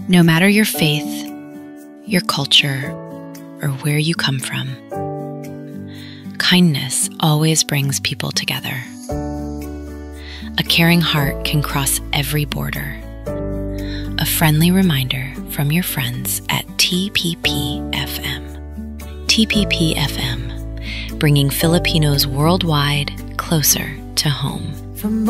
No matter your faith, your culture, or where you come from, kindness always brings people together. A caring heart can cross every border. A friendly reminder from your friends at TPP-FM. TPP-FM, bringing Filipinos worldwide closer to home.